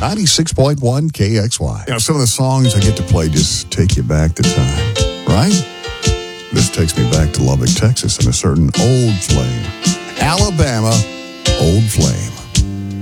96.1 KXY. Some of the songs I get to play just take you back to time, right? This takes me back to Lubbock, Texas, and a certain Old Flame. Alabama, Old Flame.